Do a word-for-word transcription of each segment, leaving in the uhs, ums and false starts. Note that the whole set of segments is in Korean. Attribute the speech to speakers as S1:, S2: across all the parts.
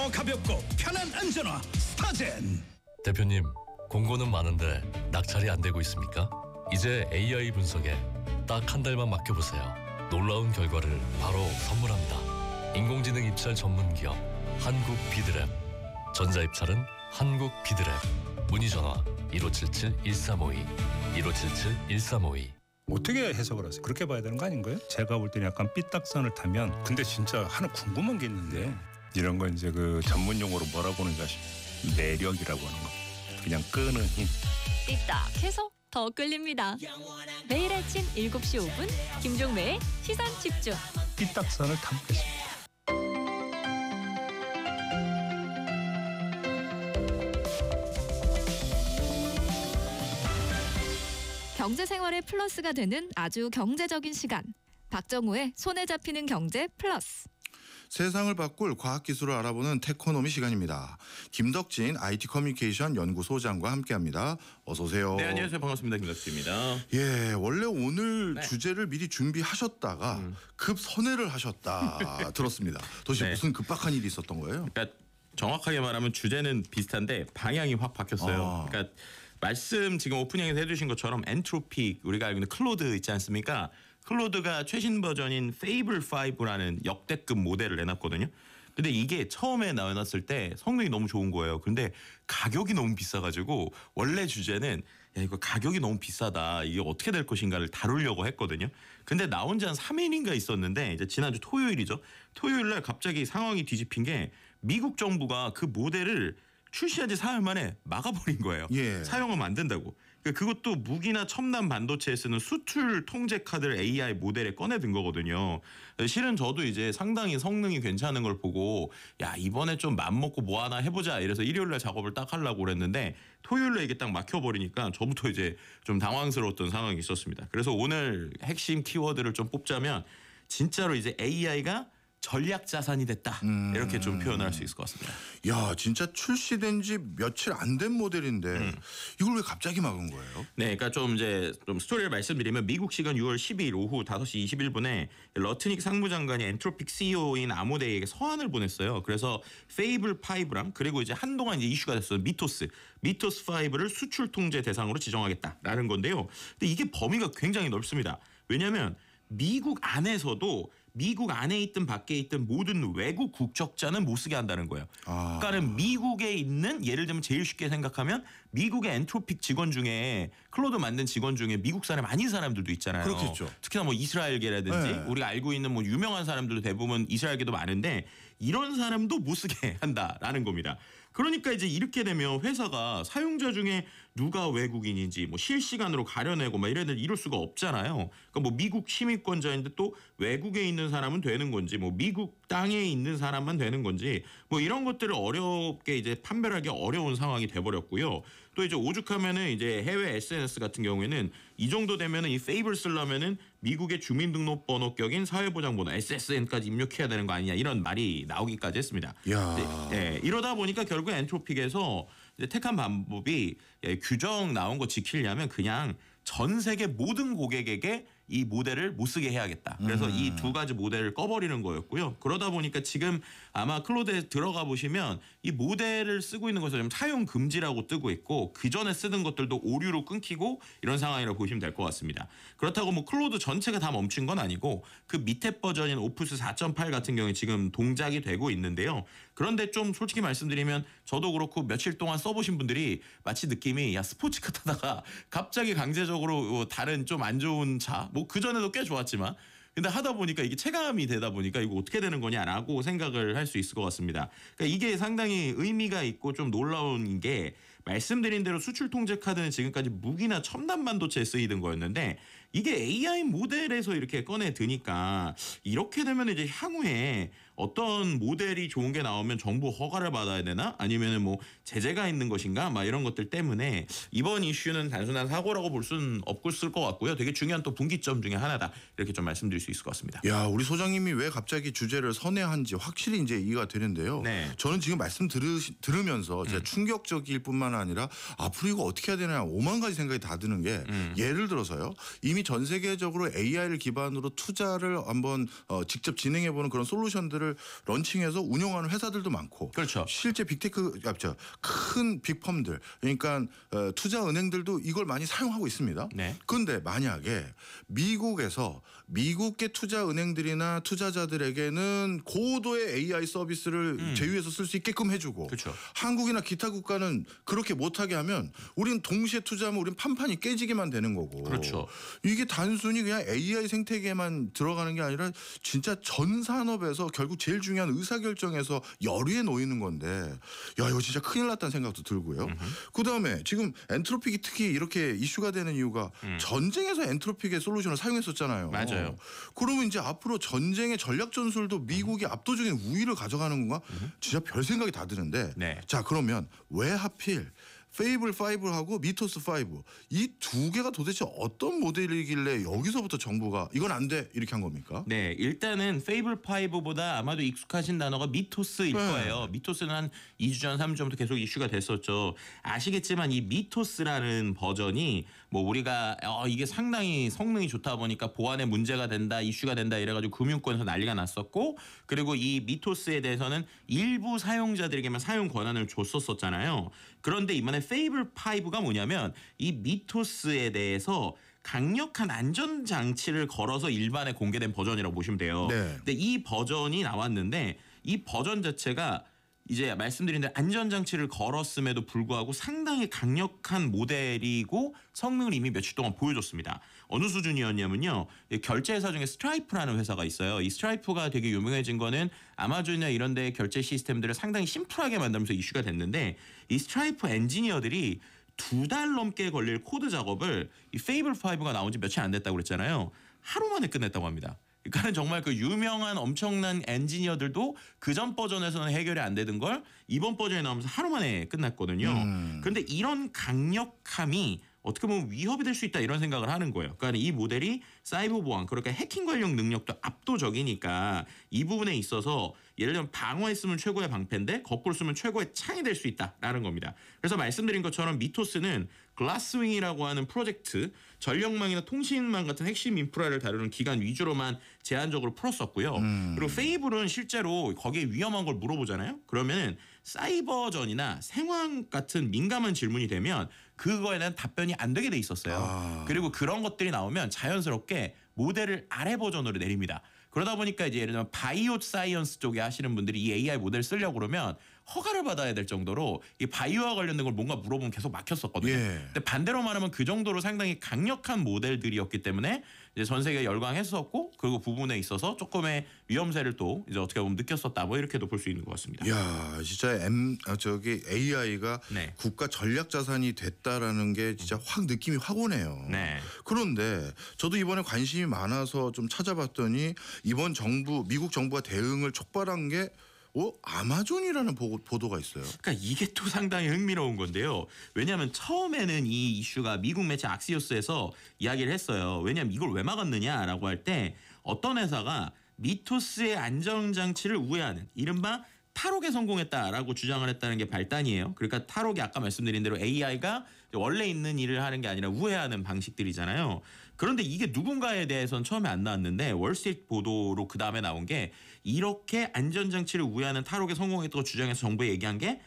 S1: 더 가볍고 편한 안전화 스타젠.
S2: 대표님, 공고는 많은데 낙찰이 안 되고 있습니까? 이제 에이아이 분석에 딱 한 달만 맡겨보세요. 놀라운 결과를 바로 선물합니다. 인공지능 입찰 전문 기업 한국 비드랩. 전자입찰은 한국 비드랩. 문의 전화 일오칠칠 일삼오이 일오칠칠 일삼오이.
S3: 어떻게 해석을 하세요? 그렇게 봐야 되는 거 아닌가요? 제가 볼 때는 약간 삐딱선을 타면. 근데 진짜 하나 궁금한 게 있는데 이런 건 이제 그 전문 용어로 뭐라고 하는지 아시죠? 매력이라고 하는 거. 그냥 끄는 힘.
S4: 삐딱해서 더 끌립니다. 매일 아침 일곱 시 오 분 김종배의 시선 집중.
S3: 삐딱선을 타보겠습니다.
S4: 경제생활의 플러스가 되는 아주 경제적인 시간. 박정우의 손에 잡히는 경제 플러스.
S5: 세상을 바꿀 과학기술을 알아보는 테코노미 시간입니다. 김덕진 아이티 커뮤니케이션 연구소장과 함께합니다. 어서 오세요.
S6: 네, 안녕하세요. 반갑습니다. 김덕진입니다.
S5: 예, 원래 오늘
S6: 네.
S5: 주제를 미리 준비하셨다가
S6: 음.
S5: 급 선회를 하셨다 들었습니다. 도대체
S6: 네.
S5: 무슨 급박한 일이 있었던 거예요?
S6: 그러니까 정확하게 말하면 주제는 비슷한데 방향이 확 바뀌었어요.
S5: 아.
S6: 그러니까 말씀 지금 오프닝에서 해주신 것처럼 엔트로픽, 우리가 알고 있는 클로드 있지 않습니까? 클로드가 최신 버전인 페이블 파이브라는 역대급 모델을 내놨거든요. 근데 이게 처음에 나와놨을 때 성능이 너무 좋은 거예요. 근데 가격이 너무 비싸가지고 원래 주제는 야, 이거 가격이 너무 비싸다. 이게 어떻게 될 것인가를 다루려고 했거든요. 근데 나온 지 한 삼 일인가 있었는데 이제 지난주 토요일이죠. 토요일 날 갑자기 상황이 뒤집힌 게 미국 정부가 그 모델을 출시한 지 사흘 만에 막아버린 거예요.
S5: 예.
S6: 사용하면 안 된다고. 그러니까 그것도 무기나 첨단 반도체에 쓰는 수출 통제 카드를 에이아이 모델에 꺼내든 거거든요. 실은 저도 이제 상당히 성능이 괜찮은 걸 보고 야, 이번에 좀 맘먹고 뭐 하나 해보자 이래서 일요일 날 작업을 딱 하려고 그랬는데 토요일 날 이게 딱 막혀버리니까 저부터 이제 좀 당황스러웠던 상황이 있었습니다. 그래서 오늘 핵심 키워드를 좀 뽑자면 진짜로 이제 에이아이가 전략 자산이 됐다.
S5: 음.
S6: 이렇게 좀 표현할 수 있을 것 같습니다.
S5: 야, 진짜 출시된 지 며칠 안 된 모델인데
S6: 음.
S5: 이걸 왜 갑자기 막은 거예요?
S6: 네, 그러니까 좀 이제 좀 스토리를 말씀드리면 미국 시간 유월 십이일 오후 다섯 시 이십일 분에 러트닉 상무장관이 엔트로픽 씨이오인 아모데이에게 서한을 보냈어요. 그래서 페이블 파이브랑 그리고 이제 한동안 이제 이슈가 됐어요. 미토스, 미토스 파이브를 수출 통제 대상으로 지정하겠다라는 건데요. 근데 이게 범위가 굉장히 넓습니다. 왜냐하면 미국 안에서도 미국 안에 있든 밖에 있든 모든 외국 국적자는 못 쓰게 한다는 거예요.
S5: 아.
S6: 그러니까는 미국에 있는 예를 들면 제일 쉽게 생각하면 미국의 엔트로픽 직원 중에 클로드 만든 직원 중에 미국 사람 아닌 사람들도 있잖아요.
S5: 그렇겠죠.
S6: 특히나 뭐 이스라엘계라든지
S5: 네.
S6: 우리가 알고 있는 뭐 유명한 사람들도 대부분 이스라엘계도 많은데 이런 사람도 못 쓰게 한다라는 겁니다. 그러니까 이제 이렇게 되면 회사가 사용자 중에 누가 외국인인지 뭐 실시간으로 가려내고 막 이래야 이럴 수가 없잖아요. 그러니까 뭐 미국 시민권자인데 또 외국에 있는 사람은 되는 건지 뭐 미국 땅에 있는 사람만 되는 건지 뭐 이런 것들을 어렵게 이제 판별하기 어려운 상황이 돼버렸고요. 또 이제 오죽하면은 이제 해외 에스엔에스 같은 경우에는 이 정도 되면은 이 페이블 쓰려면은 미국의 주민등록번호격인 사회보장번호 에스에스엔까지 입력해야 되는 거 아니냐 이런 말이 나오기까지 했습니다.
S5: 야.
S6: 네, 네, 이러다 보니까 결국 엔트로픽에서 이제 택한 방법이 예, 규정 나온 거 지키려면 그냥 전 세계 모든 고객에게 이 모델을 못 쓰게 해야겠다. 그래서
S5: 음.
S6: 이 두 가지 모델을 꺼버리는 거였고요. 그러다 보니까 지금 아마 클로드에 들어가 보시면 이 모델을 쓰고 있는 것을 좀 사용 금지라고 뜨고 있고 그 전에 쓰던 것들도 오류로 끊기고 이런 상황이라고 보시면 될 것 같습니다. 그렇다고 뭐 클로드 전체가 다 멈춘 건 아니고 그 밑에 버전인 오프스 사 점 팔 같은 경우에 지금 동작이 되고 있는데요. 그런데 좀 솔직히 말씀드리면 저도 그렇고 며칠 동안 써보신 분들이 마치 느낌이 야 스포츠카 타다가 갑자기 강제적으로 다른 좀 안 좋은 차 뭐 그전에도 꽤 좋았지만 근데 하다 보니까 이게 체감이 되다 보니까 이거 어떻게 되는 거냐라고 생각을 할 수 있을 것 같습니다. 그러니까 이게 상당히 의미가 있고 좀 놀라운 게 말씀드린 대로 수출 통제 카드는 지금까지 무기나 첨단 반도체에 쓰이던 거였는데 이게 에이아이 모델에서 이렇게 꺼내 드니까 이렇게 되면 이제 향후에 어떤 모델이 좋은 게 나오면 정부 허가를 받아야 되나 아니면은 뭐 제재가 있는 것인가 막 이런 것들 때문에 이번 이슈는 단순한 사고라고 볼 수는 없을 것 같고요. 되게 중요한 또 분기점 중에 하나다 이렇게 좀 말씀드릴 수 있을 것 같습니다.
S5: 야, 우리 소장님이 왜 갑자기 주제를 선회한지 확실히 이제 이해가 되는데요.
S6: 네.
S5: 저는 지금 말씀 들으, 들으면서 진짜
S6: 음.
S5: 충격적일 뿐만 아니라 앞으로 이거 어떻게 해야 되나 오만 가지 생각이 다 드는 게
S6: 음.
S5: 예를 들어서요. 이미 전 세계적으로 에이아이를 기반으로 투자를 한번 어, 직접 진행해보는 그런 솔루션들을 에이아이를 런칭해서 운영하는 회사들도 많고
S6: 그렇죠.
S5: 실제 빅테크 앞저 큰 빅펌들 그러니까 어, 투자 은행들도 이걸 많이 사용하고 있습니다.
S6: 네.
S5: 그런데 만약에 미국에서 미국계 투자 은행들이나 투자자들에게는 고도의 에이아이 서비스를
S6: 음.
S5: 제휴해서 쓸 수 있게끔 해주고
S6: 그렇죠.
S5: 한국이나 기타 국가는 그렇게 못하게 하면 우리는 동시에 투자하면 우리는 판판이 깨지기만 되는 거고.
S6: 그렇죠.
S5: 이게 단순히 그냥 에이아이 생태계만 들어가는 게 아니라 진짜 전 산업에서 결국 제일 중요한 의사결정에서 열의에 놓이는 건데 야 이거 진짜 큰일 났다는 생각도 들고요. 그다음에 지금 엔트로픽이 특히 이렇게 이슈가 되는 이유가
S6: 음.
S5: 전쟁에서 엔트로픽의 솔루션을 사용했었잖아요.
S6: 맞아요.
S5: 그러면 이제 앞으로 전쟁의 전략 전술도 미국이 압도적인 우위를 가져가는 건가? 진짜 별 생각이 다 드는데
S6: 네.
S5: 자 그러면 왜 하필 페이블 파이브하고 미토스 파이브 이 두 개가 도대체 어떤 모델이길래 여기서부터 정부가 이건 안 돼 이렇게 한 겁니까?
S6: 네, 일단은 페이블 파이브보다 아마도 익숙하신 단어가 미토스일
S5: 네.
S6: 거예요. 미토스는 한 이 주 전, 삼 주 전부터 계속 이슈가 됐었죠. 아시겠지만 이 미토스라는 버전이 뭐 우리가 어, 이게 상당히 성능이 좋다 보니까 보안에 문제가 된다, 이슈가 된다 이래가지고 금융권에서 난리가 났었고 그리고 이 미토스에 대해서는 일부 사용자들에게만 사용 권한을 줬었었잖아요. 그런데 이번에 페이블 파이브가 뭐냐면 이 미토스에 대해서 강력한 안전 장치를 걸어서 일반에 공개된 버전이라고 보시면 돼요.
S5: 네.
S6: 근데 이 버전이 나왔는데 이 버전 자체가 이제 말씀드린 대로 안전 장치를 걸었음에도 불구하고 상당히 강력한 모델이고 성능을 이미 며칠 동안 보여줬습니다. 어느 수준이었냐면요. 결제 회사 중에 스트라이프라는 회사가 있어요. 이 스트라이프가 되게 유명해진 거는 아마존이나 이런 데의 결제 시스템들을 상당히 심플하게 만들면서 이슈가 됐는데 이 스트라이프 엔지니어들이 두 달 넘게 걸릴 코드 작업을 이 페이블 파이브가 나온 지 며칠 안 됐다고 그랬잖아요. 하루 만에 끝냈다고 합니다. 그러니까 정말 그 유명한 엄청난 엔지니어들도 그전 버전에서는 해결이 안 되던 걸 이번 버전에 나오면서 하루 만에 끝났거든요.
S5: 음.
S6: 그런데 이런 강력함이 어떻게 보면 위협이 될 수 있다 이런 생각을 하는 거예요. 그러니까 이 모델이 사이버 보안, 그러니까 해킹 관련 능력도 압도적이니까 이 부분에 있어서 예를 들면 방어에 쓰면 최고의 방패인데 거꾸로 쓰면 최고의 창이 될 수 있다라는 겁니다. 그래서 말씀드린 것처럼 미토스는 글라스윙이라고 하는 프로젝트, 전력망이나 통신망 같은 핵심 인프라를 다루는 기관 위주로만 제한적으로 풀었었고요.
S5: 음.
S6: 그리고 페이블은 실제로 거기에 위험한 걸 물어보잖아요. 그러면은 사이버전이나 생황 같은 민감한 질문이 되면 그거에 대한 답변이 안 되게 돼 있었어요.
S5: 아.
S6: 그리고 그런 것들이 나오면 자연스럽게 모델을 아래 버전으로 내립니다. 그러다 보니까 이제 예를 들면 바이오 사이언스 쪽에 하시는 분들이 이 에이아이 모델 쓰려고 그러면 허가를 받아야 될 정도로 이 바이오와 관련된 걸 뭔가 물어보면 계속 막혔었거든요.
S5: 예.
S6: 근데 반대로 말하면 그 정도로 상당히 강력한 모델들이었기 때문에 이제 전 세계가 열광했었고 그리고 부분에 있어서 조금의 위험세를 또 이제 어떻게 보면 느꼈었다 뭐 이렇게도 볼 수 있는 것 같습니다.
S5: 야, 진짜 M 아, 저기 에이아이가
S6: 네.
S5: 국가 전략 자산이 됐다라는 게 진짜 확 느낌이 확 오네요.
S6: 네.
S5: 그런데 저도 이번에 관심이 많아서 좀 찾아봤더니 이번 정부 미국 정부가 대응을 촉발한 게 어? 아마존이라는 보, 보도가 있어요.
S6: 그러니까 이게 또 상당히 흥미로운 건데요. 왜냐하면 처음에는 이 이슈가 미국 매체 악시오스에서 이야기를 했어요. 왜냐하면 이걸 왜 막았느냐라고 할 때 어떤 회사가 미토스의 안전장치를 우회하는 이른바 탈옥에 성공했다라고 주장을 했다는 게 발단이에요. 그러니까 탈옥이 아까 말씀드린 대로 에이아이가 원래 있는 일을 하는 게 아니라 우회하는 방식들이잖아요. 그런데 이게 누군가에 대해서는 처음에 안 나왔는데 월스트리트 보도로 그 다음에 나온 게 이렇게 안전장치를 우회하는 탈옥에 성공했다고 주장해서 정부에 얘기한 게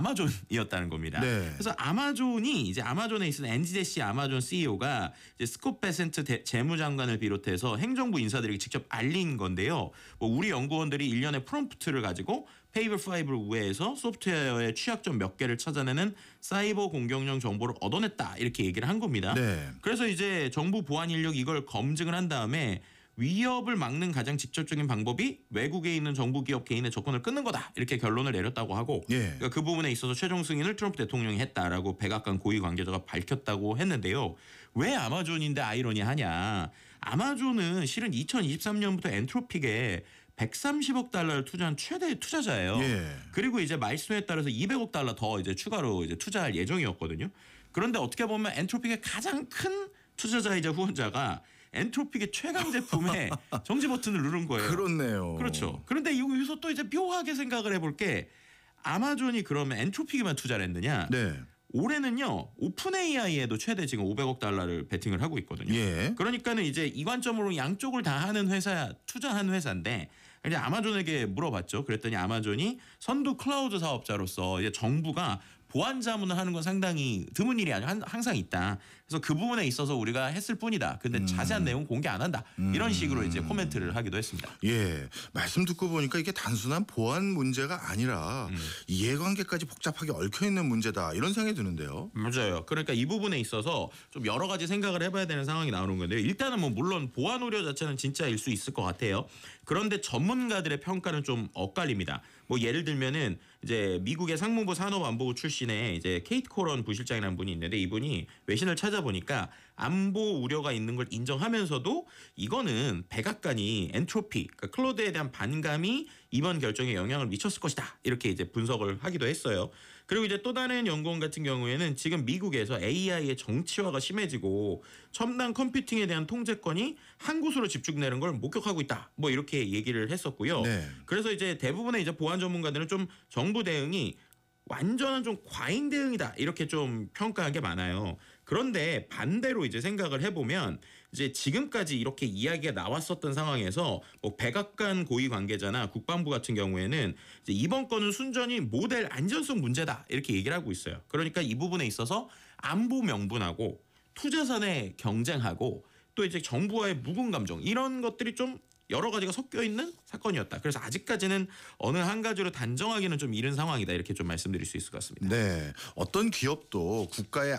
S6: 아마존이었다는 겁니다.
S5: 네.
S6: 그래서 아마존이 이제 아마존에 있는 앤디 제시 아마존 씨이오가 이제 스콧 베센트 대, 재무장관을 비롯해서 행정부 인사들에게 직접 알린 건데요. 뭐 우리 연구원들이 일련의 프롬프트를 가지고 페이블 파이브를 우회해서 소프트웨어의 취약점 몇 개를 찾아내는 사이버 공격용 정보를 얻어냈다 이렇게 얘기를 한 겁니다.
S5: 네.
S6: 그래서 이제 정부 보안 인력이 이걸 검증을 한 다음에 위협을 막는 가장 직접적인 방법이 외국에 있는 정부 기업 개인의 접근을 끊는 거다 이렇게 결론을 내렸다고 하고
S5: 예.
S6: 그러니까 그 부분에 있어서 최종 승인을 트럼프 대통령이 했다라고 백악관 고위 관계자가 밝혔다고 했는데요. 왜 아마존인데 아이러니하냐. 아마존은 실은 이천이십삼 년부터 엔트로픽에 백삼십억 달러를 투자한 최대 투자자예요.
S5: 예.
S6: 그리고 이제 말씀에 따라서 이백억 달러 더 이제 추가로 이제 투자할 예정이었거든요. 그런데 어떻게 보면 엔트로픽의 가장 큰 투자자이자 후원자가 엔트로픽의 최강 제품에 정지 버튼을 누른 거예요.
S5: 그렇네요.
S6: 그렇죠. 그런데 여기서 또 이제 묘하게 생각을 해볼 게 아마존이 그러면 엔트로픽에만 투자를 했느냐?
S5: 네.
S6: 올해는요 오픈 에이아이에도 최대 지금 오백억 달러를 베팅을 하고 있거든요.
S5: 예.
S6: 그러니까는 이제 이 관점으로 양쪽을 다 하는 회사 투자한 회사인데 이제 아마존에게 물어봤죠. 그랬더니 아마존이 선두 클라우드 사업자로서 이제 정부가 보안 자문을 하는 건 상당히 드문 일이 아니고 항상 있다. 그래서 그 부분에 있어서 우리가 했을 뿐이다. 근데
S5: 음.
S6: 자세한 내용 공개 안 한다. 이런 식으로 이제 코멘트를 하기도 했습니다.
S5: 예, 말씀 듣고 보니까 이게 단순한 보안 문제가 아니라
S6: 음.
S5: 이해관계까지 복잡하게 얽혀 있는 문제다 이런 생각이 드는데요.
S6: 맞아요. 그러니까 이 부분에 있어서 좀 여러 가지 생각을 해봐야 되는 상황이 나오는 건데요. 일단은 뭐 물론 보안 우려 자체는 진짜일 수 있을 것 같아요. 그런데 전문가들의 평가는 좀 엇갈립니다. 뭐 예를 들면은 이제 미국의 상무부 산업안보부 출신의 이제 케이트 코런 부실장이라는 분이 있는데 이분이 외신을 찾아보니까 안보 우려가 있는 걸 인정하면서도 이거는 백악관이 엔트로피, 그러니까 클로드에 대한 반감이 이번 결정에 영향을 미쳤을 것이다. 이렇게 이제 분석을 하기도 했어요. 그리고 이제 또 다른 연구원 같은 경우에는 지금 미국에서 에이아이의 정치화가 심해지고 첨단 컴퓨팅에 대한 통제권이 한 곳으로 집중되는 걸 목격하고 있다. 뭐 이렇게 얘기를 했었고요.
S5: 네.
S6: 그래서 이제 대부분의 이제 보안 전문가들은 좀 정부 대응이 완전한 좀 과잉 대응이다 이렇게 좀 평가한 게 많아요. 그런데 반대로 이제 생각을 해보면 이제 지금까지 이렇게 이야기가 나왔었던 상황에서 뭐 백악관 고위 관계자나 국방부 같은 경우에는 이제 이번 건은 순전히 모델 안전성 문제다 이렇게 얘기를 하고 있어요. 그러니까 이 부분에 있어서 안보 명분하고 투자선의 경쟁하고 또 이제 정부와의 묵은 감정 이런 것들이 좀 여러 가지가 섞여 있는 사건이었다. 그래서 아직까지는 어느 한 가지로 단정하기는 좀 이른 상황이다. 이렇게 좀 말씀드릴 수 있을 것 같습니다.
S5: 네, 어떤 기업도 국가의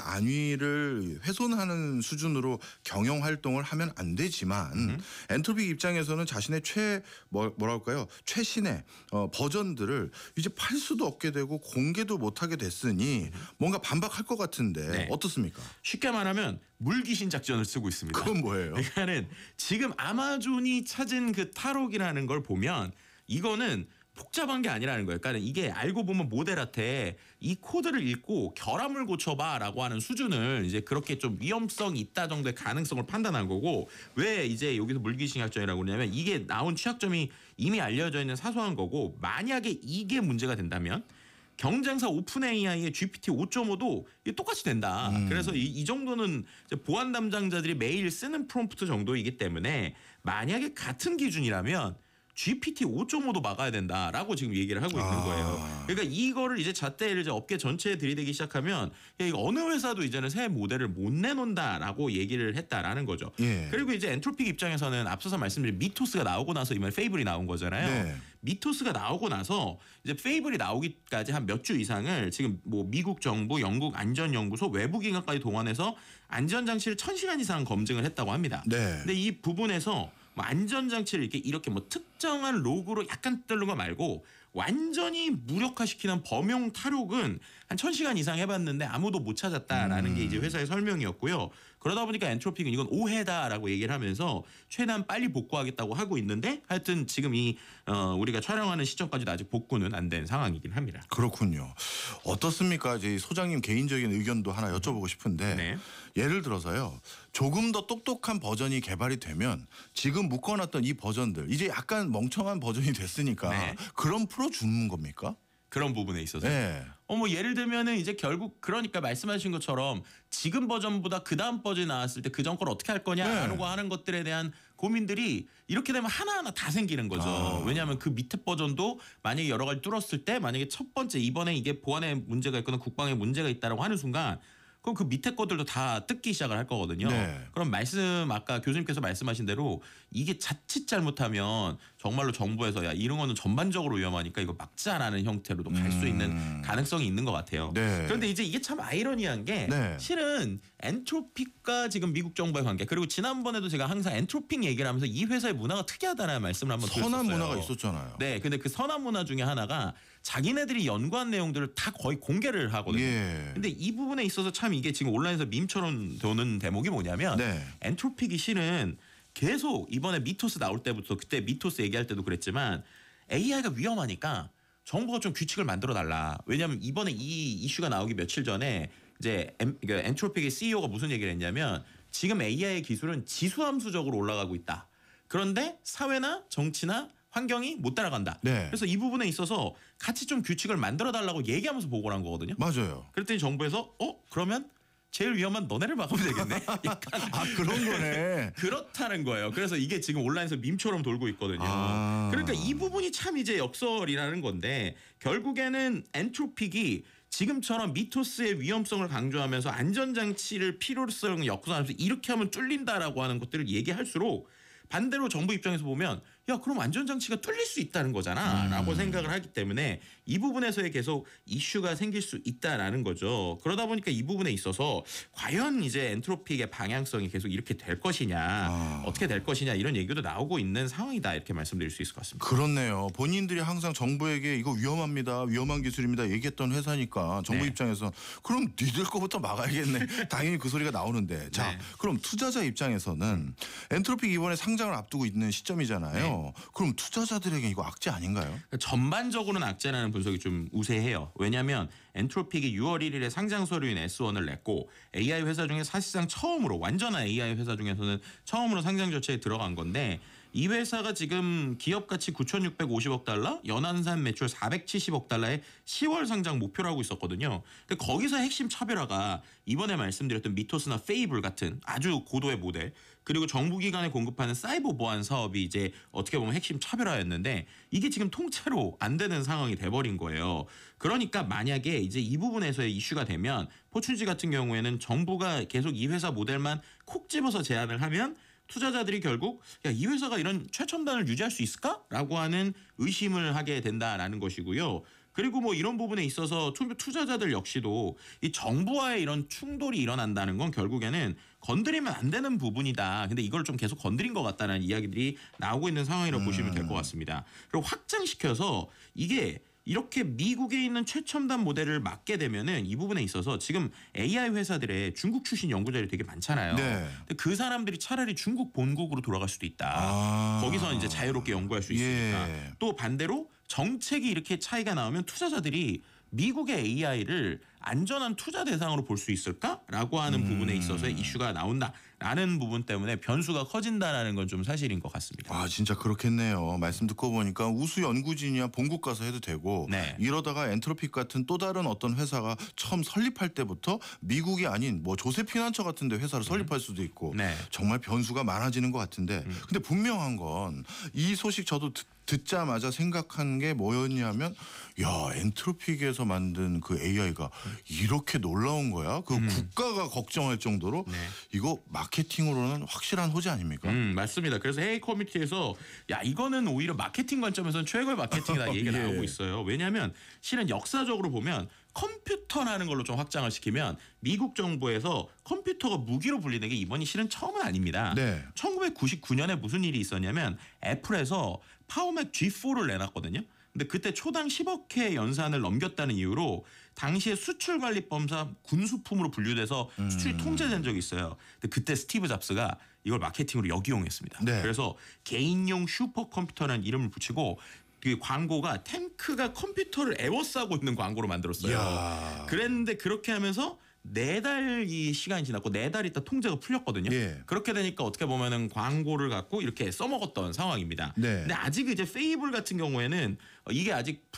S5: 안위를 훼손하는 수준으로 경영 활동을 하면 안 되지만 음. 엔트로픽 입장에서는 자신의 최 뭐, 뭐랄까요 최신의 어, 버전들을 이제 팔 수도 없게 되고 공개도 못하게 됐으니 음. 뭔가 반박할 것 같은데
S6: 네.
S5: 어떻습니까?
S6: 쉽게 말하면 물귀신 작전을 쓰고 있습니다.
S5: 그건 뭐예요?
S6: 그러니까는 지금 아마존이 찾은 그 탈옥이라는 걸 보면 이거는 복잡한 게 아니라는 거예요. 그러니까 이게 알고 보면 모델한테 이 코드를 읽고 결함을 고쳐봐라고 하는 수준을 이제 그렇게 좀 위험성 있다 정도의 가능성을 판단한 거고 왜 이제 여기서 물귀신 작전이라고 그러냐면 이게 나온 취약점이 이미 알려져 있는 사소한 거고 만약에 이게 문제가 된다면 경쟁사 오픈 에이아이의 지피티 오 점 오도 똑같이 된다. 음. 그래서 이, 이 정도는 보안 담당자들이 매일 쓰는 프롬프트 정도이기 때문에 만약에 같은 기준이라면 지피티 오 점 오도 막아야 된다라고 지금 얘기를 하고 있는 거예요.
S5: 아.
S6: 그러니까 이거를 이제 잣대를 이제 업계 전체에 들이대기 시작하면 어느 회사도 이제는 새 모델을 못 내놓는다라고 얘기를 했다라는 거죠.
S5: 예.
S6: 그리고 이제 엔트로픽 입장에서는 앞서서 말씀드린 미토스가 나오고 나서 이번에 페이블이 나온 거잖아요.
S5: 네.
S6: 미토스가 나오고 나서 이제 페이블이 나오기까지 한 몇 주 이상을 지금 뭐 미국 정부, 영국 안전연구소, 외부기관까지 동원해서 안전장치를 천 시간 이상 검증을 했다고 합니다.
S5: 네.
S6: 근데 이 부분에서 뭐 안전장치를 이렇게 이렇게 뭐 특정한 로그로 약간 뚫는 거 말고 완전히 무력화시키는 범용 탈옥은 한 천 시간 이상 해봤는데 아무도 못 찾았다라는 음. 게 이제 회사의 설명이었고요. 그러다 보니까 엔트로픽은 이건 오해다라고 얘기를 하면서 최대한 빨리 복구하겠다고 하고 있는데 하여튼 지금 이 어, 우리가 촬영하는 시점까지도 아직 복구는 안 된 상황이긴 합니다.
S5: 그렇군요. 어떻습니까? 이제 소장님 개인적인 의견도 하나 여쭤보고 싶은데
S6: 네.
S5: 예를 들어서요. 조금 더 똑똑한 버전이 개발이 되면 지금 묶어놨던 이 버전들 이제 약간 멍청한 버전이 됐으니까
S6: 네.
S5: 그럼 풀어주는 겁니까?
S6: 그런 부분에 있어서.
S5: 네.
S6: 어, 뭐 예를 들면은 이제 결국 그러니까 말씀하신 것처럼 지금 버전보다 그 다음 버전이 나왔을 때 그 전 걸 어떻게 할 거냐라고
S5: 네.
S6: 하는 것들에 대한 고민들이 이렇게 되면 하나하나 다 생기는 거죠.
S5: 아.
S6: 왜냐하면 그 밑에 버전도 만약에 여러 가지 뚫었을 때 만약에 첫 번째 이번에 이게 보안에 문제가 있거나 국방에 문제가 있다라고 하는 순간 그럼 그 밑에 것들도 다 뜯기 시작을 할 거거든요.
S5: 네.
S6: 그럼 말씀 아까 교수님께서 말씀하신 대로 이게 자칫 잘못하면 정말로 정부에서 야 이런 거는 전반적으로 위험하니까 이거 막자라는 형태로도 갈 수
S5: 음.
S6: 있는 가능성이 있는 것 같아요.
S5: 네.
S6: 그런데 이제 이게 참 아이러니한 게
S5: 네.
S6: 실은 엔트로픽과 지금 미국 정부의 관계 그리고 지난번에도 제가 항상 엔트로픽 얘기를 하면서 이 회사의 문화가 특이하다는 말씀을 한번 드렸었어요.
S5: 선한 문화가 있었잖아요.
S6: 네, 근데 그 선한 문화 중에 하나가 자기네들이 연구한 내용들을 다 거의 공개를 하거든요.
S5: 예.
S6: 근데 이 부분에 있어서 참 이게 지금 온라인에서 밈처럼 도는 대목이 뭐냐면
S5: 네.
S6: 엔트로픽이 실은 계속 이번에 미토스 나올 때부터 그때 미토스 얘기할 때도 그랬지만 에이아이가 위험하니까 정부가 좀 규칙을 만들어 달라. 왜냐하면 이번에 이 이슈가 나오기 며칠 전에 이제 엔, 그러니까 엔트로픽의 씨이오가 무슨 얘기를 했냐면 지금 에이아이 기술은 지수함수적으로 올라가고 있다. 그런데 사회나 정치나 환경이 못 따라간다.
S5: 네.
S6: 그래서 이 부분에 있어서 같이 좀 규칙을 만들어 달라고 얘기하면서 보고를 한 거거든요.
S5: 맞아요.
S6: 그랬더니 정부에서 어 그러면 제일 위험한 너네를 막으면 되겠네. 약간
S5: 아 그런 거네.
S6: 그렇다는 거예요. 그래서 이게 지금 온라인에서 밈처럼 돌고 있거든요.
S5: 아.
S6: 그러니까 이 부분이 참 이제 역설이라는 건데 결국에는 엔트로픽이 지금처럼 미토스의 위험성을 강조하면서 안전장치를 필요성 역설하면서 이렇게 하면 뚫린다라고 하는 것들을 얘기할수록 반대로 정부 입장에서 보면 야 그럼 안전장치가 뚫릴 수 있다는 거잖아
S5: 음.
S6: 라고 생각을 하기 때문에 이 부분에서의 계속 이슈가 생길 수 있다라는 거죠. 그러다 보니까 이 부분에 있어서 과연 이제 엔트로픽의 방향성이 계속 이렇게 될 것이냐
S5: 아.
S6: 어떻게 될 것이냐 이런 얘기도 나오고 있는 상황이다 이렇게 말씀드릴 수 있을 것 같습니다.
S5: 그렇네요. 본인들이 항상 정부에게 이거 위험합니다. 위험한 기술입니다. 얘기했던 회사니까 정부
S6: 네.
S5: 입장에서 그럼 니들 거부터 막아야겠네. 당연히 그 소리가 나오는데 자
S6: 네.
S5: 그럼 투자자 입장에서는 엔트로픽 이번에 상장을 앞두고 있는 시점이잖아요.
S6: 네.
S5: 그럼 투자자들에게 이거 악재 아닌가요?
S6: 전반적으로는 악재라는 분석이 좀 우세해요. 왜냐하면 엔트로픽이 유월 일일에 상장 서류인 에스 원을 냈고 에이아이 회사 중에 사실상 처음으로 완전한 에이아이 회사 중에서는 처음으로 상장 절차에 들어간 건데 이 회사가 지금 기업 가치 구천육백오십억 달러, 연안산 매출 사백칠십억 달러의 시월 상장 목표를 하고 있었거든요. 근데 거기서 핵심 차별화가 이번에 말씀드렸던 미토스나 페이블 같은 아주 고도의 모델 그리고 정부기관에 공급하는 사이버 보안 사업이 이제 어떻게 보면 핵심 차별화였는데 이게 지금 통째로 안 되는 상황이 돼버린 거예요. 그러니까 만약에 이제 이 부분에서의 이슈가 되면 포춘지 같은 경우에는 정부가 계속 이 회사 모델만 콕 집어서 제안을 하면 투자자들이 결국 야, 이 회사가 이런 최첨단을 유지할 수 있을까라고 하는 의심을 하게 된다라는 것이고요. 그리고 뭐 이런 부분에 있어서 투, 투자자들 역시도 이 정부와의 이런 충돌이 일어난다는 건 결국에는 건드리면 안 되는 부분이다. 근데 이걸 좀 계속 건드린 것 같다는 이야기들이 나오고 있는 상황이라고 음. 보시면 될 것 같습니다. 그리고 확장시켜서 이게 이렇게 미국에 있는 최첨단 모델을 맡게 되면은 이 부분에 있어서 지금 에이아이 회사들의 중국 출신 연구자들이 되게 많잖아요.
S5: 네.
S6: 근데 그 사람들이 차라리 중국 본국으로 돌아갈 수도 있다.
S5: 아.
S6: 거기서 이제 자유롭게 연구할 수 있으니까.
S5: 예.
S6: 또 반대로 정책이 이렇게 차이가 나오면 투자자들이 미국의 에이아이를 안전한 투자 대상으로 볼 수 있을까라고 하는
S5: 음.
S6: 부분에 있어서 이슈가 나온다라는 부분 때문에 변수가 커진다라는 건 좀 사실인 것 같습니다.
S5: 아 진짜 그렇겠네요. 말씀 듣고 보니까 우수 연구진이야 본국 가서 해도 되고
S6: 네.
S5: 이러다가 엔트로픽 같은 또 다른 어떤 회사가 처음 설립할 때부터 미국이 아닌 뭐 조세피난처 같은 데 회사를 설립할 수도 있고
S6: 네.
S5: 정말 변수가 많아지는 것 같은데
S6: 음.
S5: 근데 분명한 건 이 소식 저도 듣, 듣자마자 생각한 게 뭐였냐면 야 엔트로픽에서 만든 그 에이아이가 이렇게 놀라운 거야? 그
S6: 음.
S5: 국가가 걱정할 정도로
S6: 네.
S5: 이거 마케팅으로는 확실한 호재 아닙니까?
S6: 음, 맞습니다. 그래서 헤이 커뮤니티에서 야 이거는 오히려 마케팅 관점에서는 최고의 마케팅이다 얘기가
S5: 예.
S6: 나오고 있어요. 왜냐하면 실은 역사적으로 보면 컴퓨터라는 걸로 좀 확장을 시키면 미국 정부에서 컴퓨터가 무기로 불리는 게 이번이 실은 처음은 아닙니다.
S5: 네.
S6: 천구백구십구 년에 무슨 일이 있었냐면 애플에서 파워맥 지 포를 내놨거든요. 근데 그때 초당 십억 회 연산을 넘겼다는 이유로 당시에 수출관리법상 군수품으로 분류돼서 수출이
S5: 음.
S6: 통제된 적이 있어요. 근데 그때 스티브 잡스가 이걸 마케팅으로 역이용했습니다.
S5: 네.
S6: 그래서 개인용 슈퍼컴퓨터라는 이름을 붙이고 그 광고가 탱크가 컴퓨터를 에워싸고 있는 광고로 만들었어요.
S5: 이야.
S6: 그랬는데 그렇게 하면서 네 달이 시간이 지났고 네 달 있다 통제가 풀렸거든요.
S5: 예.
S6: 그렇게 되니까 어떻게 보면은 광고를 갖고 이렇게 써먹었던 상황입니다.
S5: 네.
S6: 근데 아직 이제 페이블 같은 경우에는 이게 아직